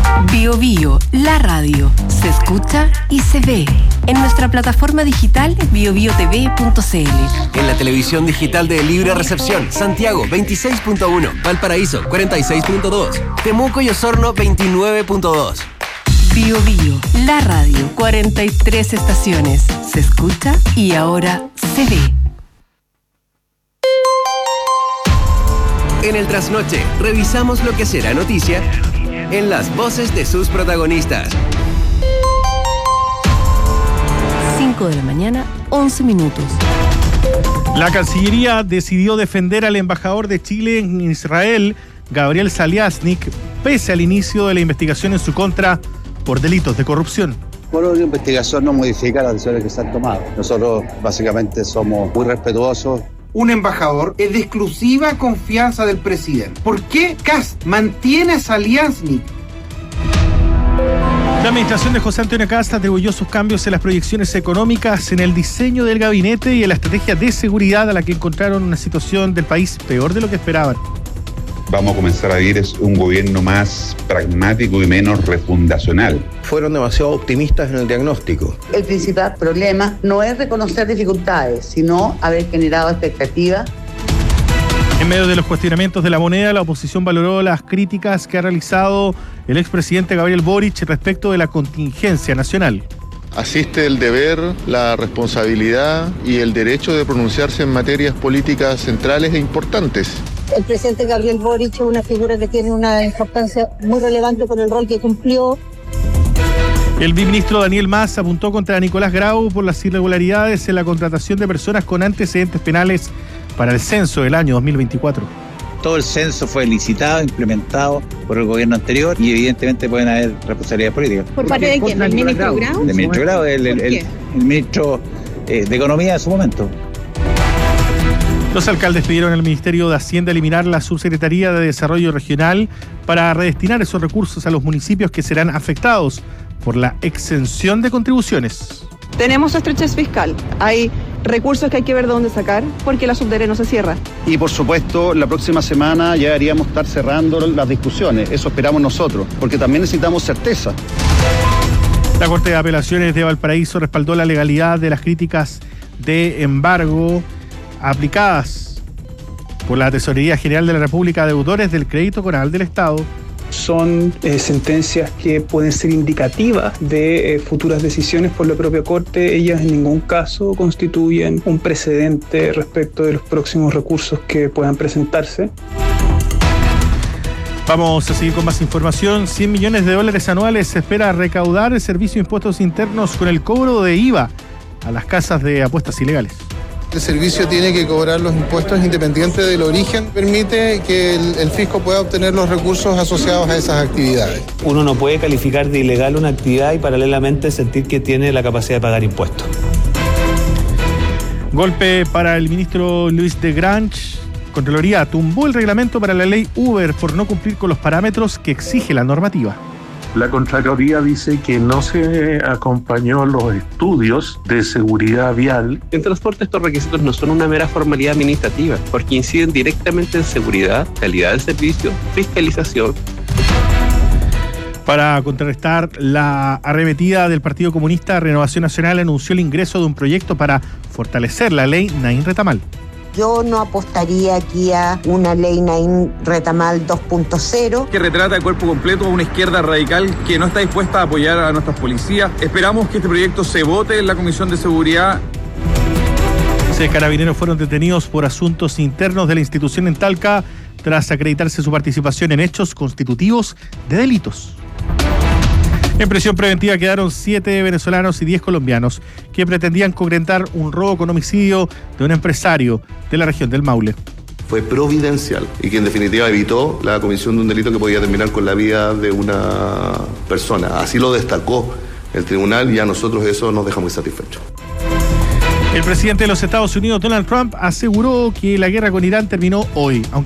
Bio Bio, la radio. Se escucha y se ve. En nuestra plataforma digital biobiotv.cl. En la televisión digital de Libre Recepción, Santiago 26.1, Valparaíso 46.2, Temuco y Osorno 29.2. Bio Bio, la radio. 43 estaciones. Se escucha y ahora se ve. En el Trasnoche, revisamos lo que será noticia en las voces de sus protagonistas. 5 de la mañana, 11 minutos. La Cancillería decidió defender al embajador de Chile en Israel, Gabriel Saliasnik, pese al inicio de la investigación en su contra por delitos de corrupción. Bueno, la investigación no modifica las decisiones que se han tomado. Nosotros básicamente somos muy respetuosos. Un embajador es de exclusiva confianza del presidente. ¿Por qué Kast mantiene a Saliasnik? La administración de José Antonio Kast atribuyó sus cambios en las proyecciones económicas, en el diseño del gabinete y en la estrategia de seguridad, a la que encontraron una situación del país peor de lo que esperaban. Vamos a comenzar a vivir un gobierno más pragmático y menos refundacional. Fueron demasiado optimistas en el diagnóstico. El principal problema no es reconocer dificultades, sino haber generado expectativas. En medio de los cuestionamientos de la moneda, la oposición valoró las críticas que ha realizado el expresidente Gabriel Boric respecto de la contingencia nacional. Asiste el deber, la responsabilidad y el derecho de pronunciarse en materias políticas centrales e importantes. El presidente Gabriel Boric es una figura que tiene una importancia muy relevante por el rol que cumplió. El viceministro Daniel Mas apuntó contra Nicolás Grau por las irregularidades en la contratación de personas con antecedentes penales para el censo del año 2024. Todo el censo fue licitado, implementado por el gobierno anterior y evidentemente pueden haber responsabilidades políticas. ¿Por parte de quién? ¿Del ministro Grau? Del ministro Grau, el ministro de Economía en su momento. Los alcaldes pidieron al Ministerio de Hacienda eliminar la Subsecretaría de Desarrollo Regional para redestinar esos recursos a los municipios que serán afectados por la exención de contribuciones. Tenemos estrechez fiscal, hay recursos que hay que ver de dónde sacar porque la Subdere no se cierra. Y por supuesto, la próxima semana ya deberíamos estar cerrando las discusiones, eso esperamos nosotros, porque también necesitamos certeza. La Corte de Apelaciones de Valparaíso respaldó la legalidad de las críticas de embargo aplicadas por la Tesorería General de la República a deudores del Crédito Coral del Estado. Son sentencias que pueden ser indicativas de futuras decisiones por la propia Corte. Ellas en ningún caso constituyen un precedente respecto de los próximos recursos que puedan presentarse. Vamos a seguir con más información. $100 millones anuales se espera recaudar el Servicio de Impuestos Internos con el cobro de IVA a las casas de apuestas ilegales. El servicio tiene que cobrar los impuestos independiente del origen, permite que el fisco pueda obtener los recursos asociados a esas actividades. Uno no puede calificar de ilegal una actividad y paralelamente sentir que tiene la capacidad de pagar impuestos. Golpe para el ministro Luis de Grange. Contraloría tumbó el reglamento para la ley Uber por no cumplir con los parámetros que exige la normativa. La Contraloría dice que no se acompañó los estudios de seguridad vial. En transporte estos requisitos no son una mera formalidad administrativa, porque inciden directamente en seguridad, calidad del servicio, fiscalización. Para contrarrestar la arremetida del Partido Comunista, Renovación Nacional anunció el ingreso de un proyecto para fortalecer la ley Naín Retamal. Yo no apostaría aquí a una ley Naín Retamal 2.0. Que retrata de cuerpo completo a una izquierda radical que no está dispuesta a apoyar a nuestras policías. Esperamos que este proyecto se vote en la Comisión de Seguridad. 6 carabineros fueron detenidos por asuntos internos de la institución en Talca tras acreditarse su participación en hechos constitutivos de delitos. En prisión preventiva quedaron 7 venezolanos y 10 colombianos que pretendían concretar un robo con homicidio de un empresario de la región del Maule. Fue providencial y que en definitiva evitó la comisión de un delito que podía terminar con la vida de una persona. Así lo destacó el tribunal y a nosotros eso nos deja muy satisfechos. El presidente de los Estados Unidos, Donald Trump, aseguró que la guerra con Irán terminó hoy,